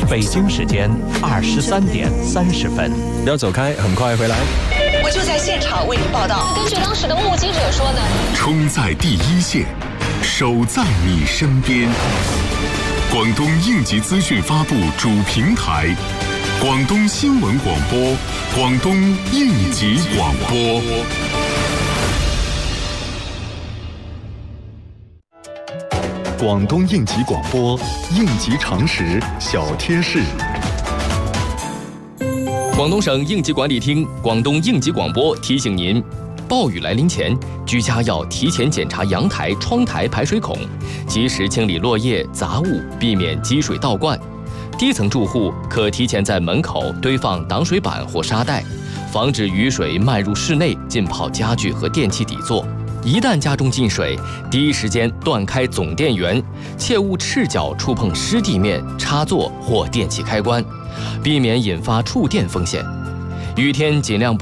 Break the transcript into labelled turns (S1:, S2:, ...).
S1: 北京时间23:30。
S2: 不要走开，很快回来。
S3: 我就在现场为您报道。
S4: 根据当时的目击者说呢，
S5: 冲在第一线，守在你身边。广东应急资讯发布主平台，广东新闻广播，广东应急广播。
S6: 广东应急广播，应急常识小贴士。
S7: 广东省应急管理厅、广东应急广播提醒您：暴雨来临前，居家要提前检查阳台、窗台排水孔，及时清理落叶、杂物，避免积水倒灌。低层住户可提前在门口堆放挡水板或沙袋，防止雨水漫入室内浸泡家具和电器底座。一旦家中进水，第一时间断开总电源，切勿赤脚触碰湿地面、插座或电器开关，避免引发触电风险。雨天尽量不